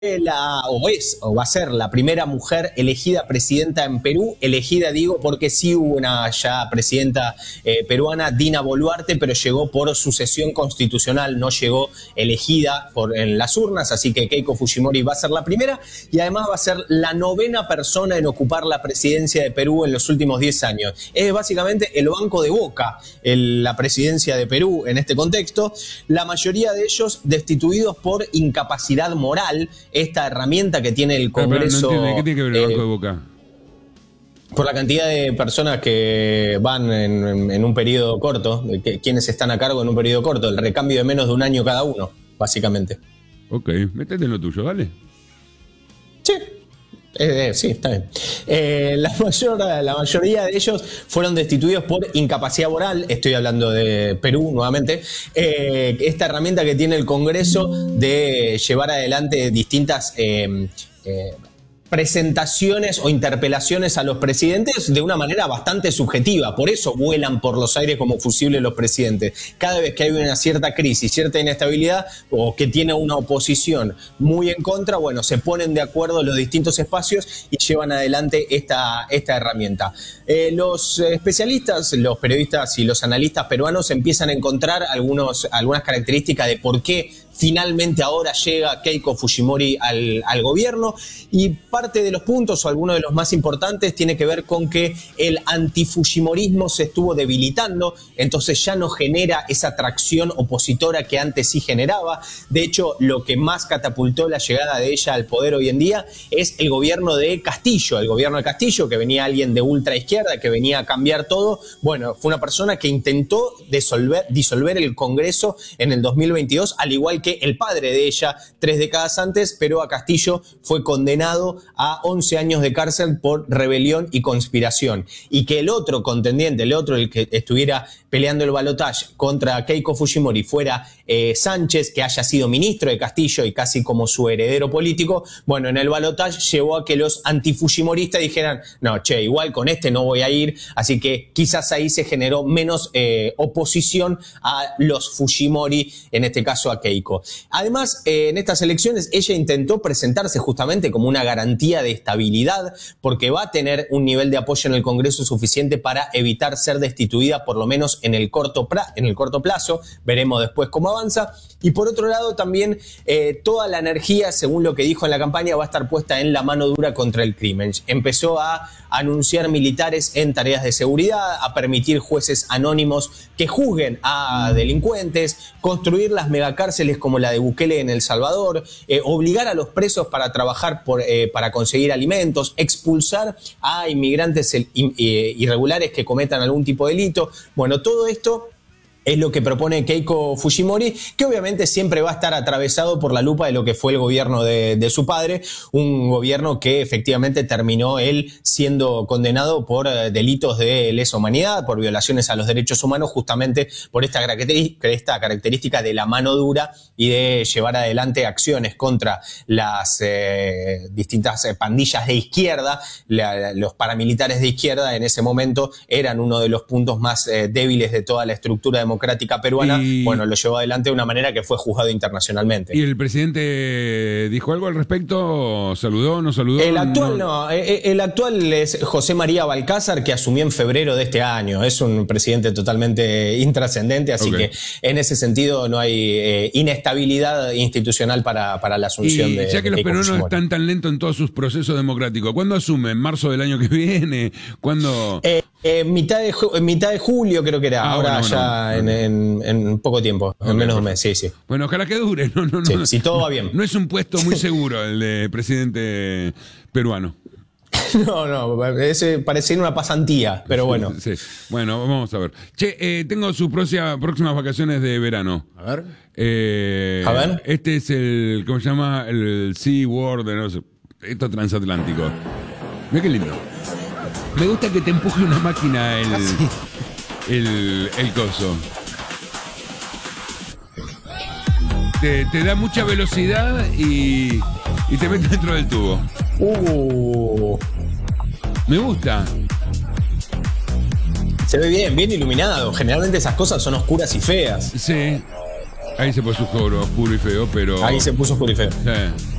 o va a ser la primera mujer elegida presidenta en Perú. Elegida digo porque sí hubo una ya presidenta peruana, Dina Boluarte, pero llegó por sucesión constitucional, no llegó elegida en las urnas, así que Keiko Fujimori va a ser la primera y además va a ser la 9ª persona en ocupar la presidencia de Perú en los últimos 10 años. Es básicamente el banco de Boca, la presidencia de Perú en este contexto, la mayoría de ellos destituidos por incapacidad moral. Esta herramienta que tiene el Congreso. Pero no entiendo, ¿qué tiene que ver el Banco de Boca? Por la cantidad de personas que van en un periodo corto, quienes están a cargo en un periodo corto, el recambio de menos de un año cada uno, básicamente. Ok, métete en lo tuyo, dale. Sí. Sí, está bien. La mayoría de ellos fueron destituidos por incapacidad moral. Estoy hablando de Perú nuevamente. Esta herramienta que tiene el Congreso de llevar adelante distintas presentaciones o interpelaciones a los presidentes de una manera bastante subjetiva. Por eso vuelan por los aires como fusibles los presidentes. Cada vez que hay una cierta crisis, cierta inestabilidad o que tiene una oposición muy en contra, bueno, se ponen de acuerdo los distintos espacios y llevan adelante esta herramienta. Los especialistas, los periodistas y los analistas peruanos empiezan a encontrar algunas características de por qué finalmente ahora llega Keiko Fujimori al gobierno, y parte de los puntos o algunos de los más importantes tiene que ver con que el antifujimorismo se estuvo debilitando, entonces ya no genera esa atracción opositora que antes sí generaba. De hecho, lo que más catapultó la llegada de ella al poder hoy en día es el gobierno de Castillo. El gobierno de Castillo, que venía alguien de ultra izquierda, que venía a cambiar todo, bueno, fue una persona que intentó disolver el Congreso en el 2022, al igual que el padre de ella 3 décadas antes, pero a Castillo fue condenado a 11 años de cárcel por rebelión y conspiración. Y que el otro contendiente, el que estuviera peleando el balotaje contra Keiko Fujimori fuera Sánchez, que haya sido ministro de Castillo y casi como su heredero político, bueno, en el balotaje llevó a que los antifujimoristas dijeran, no, igual con este no voy a ir, así que quizás ahí se generó menos oposición a los Fujimori, en este caso a Keiko. Además, en estas elecciones ella intentó presentarse justamente como una garantía de estabilidad, porque va a tener un nivel de apoyo en el Congreso suficiente para evitar ser destituida, por lo menos en el corto plazo. Veremos después cómo avanza. Y por otro lado también toda la energía, según lo que dijo en la campaña, va a estar puesta en la mano dura contra el crimen. Empezó a anunciar militares en tareas de seguridad, a permitir jueces anónimos que juzguen a delincuentes, construir las megacárceles como la de Bukele en El Salvador, obligar a los presos para trabajar para conseguir alimentos, expulsar a inmigrantes irregulares que cometan algún tipo de delito. Bueno, todo esto es lo que propone Keiko Fujimori, que obviamente siempre va a estar atravesado por la lupa de lo que fue el gobierno de su padre, un gobierno que efectivamente terminó él siendo condenado por delitos de lesa humanidad, por violaciones a los derechos humanos, justamente por esta característica de la mano dura y de llevar adelante acciones contra las distintas pandillas de izquierda. Los paramilitares de izquierda en ese momento eran uno de los puntos más débiles de toda la estructura democrática peruana. Bueno, lo llevó adelante de una manera que fue juzgado internacionalmente. ¿Y el presidente dijo algo al respecto? ¿Saludó, no saludó? El actual es José María Balcázar, que asumió en febrero de este año. Es un presidente totalmente intrascendente, así que en ese sentido no hay inestabilidad institucional para la asunción de ya que los peruanos Fujimori están tan lentos en todos sus procesos democráticos, ¿cuándo asume? ¿En marzo del año que viene? ¿Cuándo? Mitad de julio creo que era. Ahora ya en poco tiempo, en menos de un mes, sí. Bueno, ojalá que dure. No. Si todo va bien. No es un puesto muy seguro el de presidente peruano. No, ese parece una pasantía, pero bueno. Sí. Bueno, vamos a ver. Tengo sus próximas vacaciones de verano. A ver. A ver. Este es el, ¿cómo se llama? El Sea World, no sé, esto transatlántico. Mira qué lindo. Me gusta que te empuje una máquina el coso. Te da mucha velocidad y te mete dentro del tubo. Me gusta. Se ve bien iluminado. Generalmente esas cosas son oscuras y feas. Sí. Ahí se puso oscuro y feo, pero... Ahí se puso oscuro y feo. Sí.